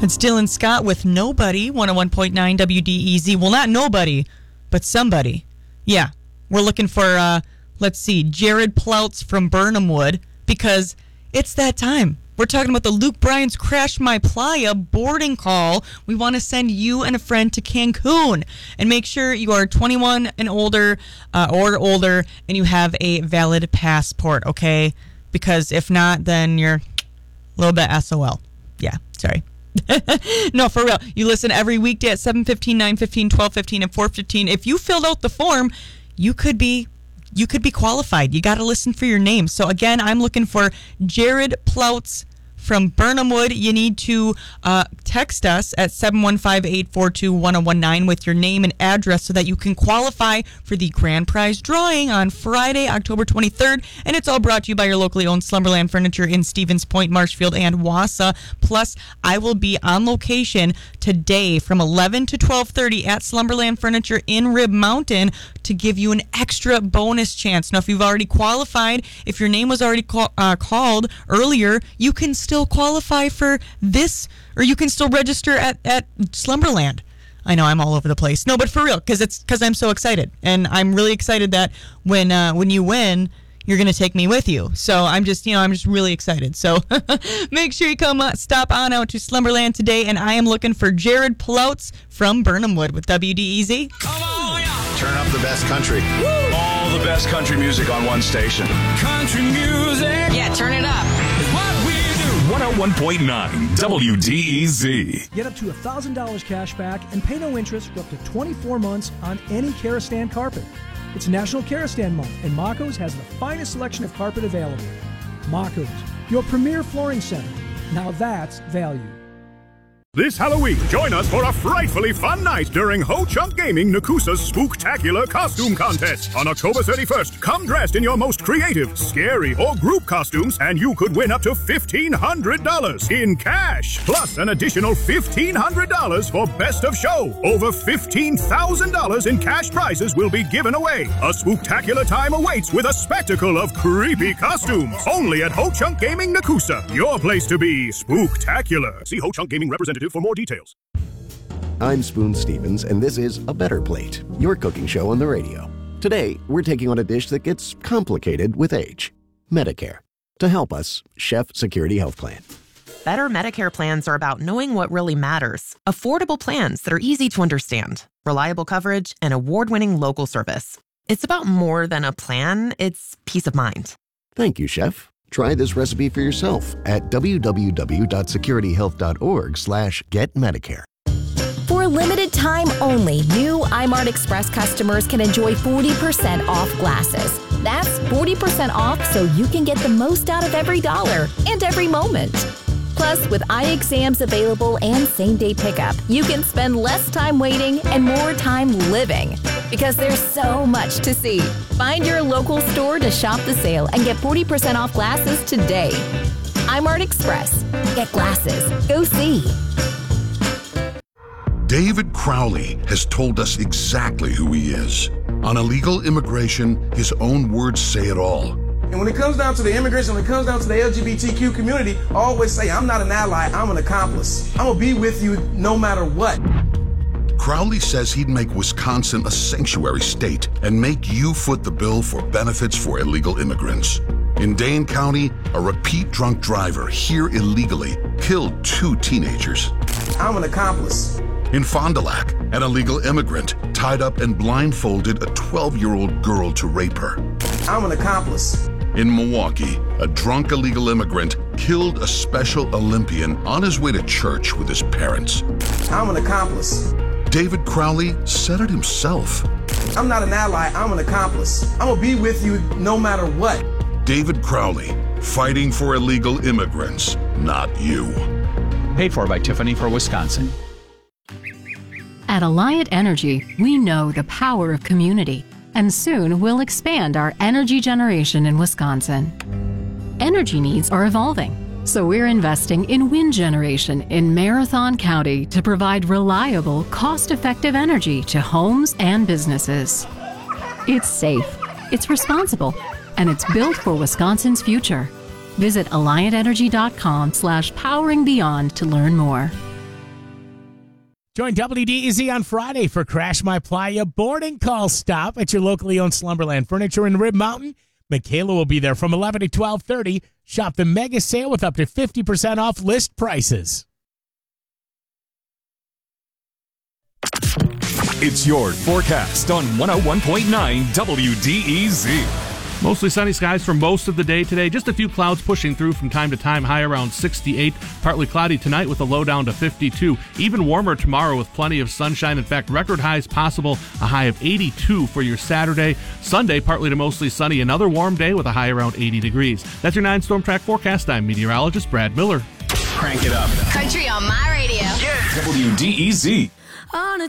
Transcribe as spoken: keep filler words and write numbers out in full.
It's Dylan Scott with Nobody, one oh one point nine W D E Z. Well, not nobody, but somebody. Yeah, we're looking for, uh, let's see, Jared Ploutz from Burnham Wood, because it's that time. We're talking about the Luke Bryan's Crash My Playa boarding call. We want to send you and a friend to Cancun. And make sure you are twenty-one and older uh, or older and you have a valid passport, okay? Because if not, then you're a little bit S O L. Yeah, sorry. No, for real. You listen every weekday at seven fifteen, nine fifteen, twelve fifteen, and four fifteen. If you filled out the form, you could be you could be qualified. You got to listen for your name. So again, I'm looking for Jared Ploutz from Burnham Wood. You need to uh, text us at seven one five, eight four two, one oh one nine with your name and address so that you can qualify for the grand prize drawing on Friday, October twenty-third. And it's all brought to you by your locally owned Slumberland Furniture in Stevens Point, Marshfield, and Wausau. Plus, I will be on location today from eleven to twelve thirty at Slumberland Furniture in Rib Mountain to give you an extra bonus chance. Now, if you've already qualified, if your name was already call, uh, called earlier, you can still qualify for this, or you can still register at, at Slumberland. I know I'm all over the place. No, but for real, because it's because I'm so excited, and I'm really excited that when uh, when you win, you're going to take me with you. So I'm just, you know, I'm just really excited. So make sure you come uh, stop on out to Slumberland today, and I am looking for Jared Ploutz from Burnham Wood with W D E Z. Come on, yeah. Turn up the best country. Woo! All the best country music on one station. Country music. Yeah, turn it up. Is what we do. one oh one point nine W D E Z. Get up to one thousand dollars cash back and pay no interest for up to twenty-four months on any Karastan carpet. It's National Karastan Month, and Mako's has the finest selection of carpet available. Mako's, your premier flooring center. Now that's value. This Halloween, join us for a frightfully fun night during Ho Chunk Gaming Nakusa's Spooktacular Costume Contest. On October thirty-first, come dressed in your most creative, scary, or group costumes, and you could win up to fifteen hundred dollars in cash, plus an additional fifteen hundred dollars for Best of Show. Over fifteen thousand dollars in cash prizes will be given away. A spooktacular time awaits with a spectacle of creepy costumes. Only at Ho Chunk Gaming Nakusa, your place to be spooktacular. See Ho Chunk Gaming representative for more details. I'm Spoon Stevens, and this is A Better Plate, your cooking show on the radio. Today, we're taking on a dish that gets complicated with age: Medicare. To help us, Chef Security Health Plan. Better Medicare plans are about knowing what really matters. Affordable plans that are easy to understand, reliable coverage, and award-winning local service. It's about more than a plan, it's peace of mind. Thank you, Chef. Try this recipe for yourself at w w w dot security health dot org slash get medicare. For a limited time only, new iMart Express customers can enjoy forty percent off glasses. That's forty percent off so you can get the most out of every dollar and every moment. Plus, with eye exams available and same-day pickup, you can spend less time waiting and more time living. Because there's so much to see. Find your local store to shop the sale and get forty percent off glasses today. iMart Express. Get glasses. Go see. David Crowley has told us exactly who he is. On illegal immigration, his own words say it all. And when it comes down to the immigration, when it comes down to the L G B T Q community, I always say, I'm not an ally, I'm an accomplice. I'm gonna be with you no matter what. Crowley says he'd make Wisconsin a sanctuary state and make you foot the bill for benefits for illegal immigrants. In Dane County, a repeat drunk driver here illegally killed two teenagers. I'm an accomplice. In Fond du Lac, an illegal immigrant tied up and blindfolded a twelve-year-old girl to rape her. I'm an accomplice. In Milwaukee, a drunk illegal immigrant killed a Special Olympian on his way to church with his parents. I'm an accomplice. David Crowley said it himself. I'm not an ally, I'm an accomplice. I'm gonna be with you no matter what. David Crowley, fighting for illegal immigrants, not you. Paid for by Tiffany for Wisconsin. At Alliant Energy, we know the power of community, and soon we'll expand our energy generation in Wisconsin. Energy needs are evolving, so we're investing in wind generation in Marathon County to provide reliable, cost-effective energy to homes and businesses. It's safe, it's responsible, and it's built for Wisconsin's future. Visit alliant energy dot com slash powering beyond to learn more. Join W D E Z on Friday for Crash My Playa boarding call stop at your locally owned Slumberland Furniture in Rib Mountain. Michaela will be there from eleven to twelve thirty. Shop the mega sale with up to fifty percent off list prices. It's your forecast on one oh one point nine W D E Z. Mostly sunny skies for most of the day today. Just a few clouds pushing through from time to time, high around sixty-eight. Partly cloudy tonight with a low down to fifty-two. Even warmer tomorrow with plenty of sunshine. In fact, record highs possible, a high of eighty-two for your Saturday. Sunday, partly to mostly sunny. Another warm day with a high around eighty degrees. That's your nine Storm Track forecast. I'm meteorologist Brad Miller. Crank it up. Country on my radio. Yeah. W D E Z. On a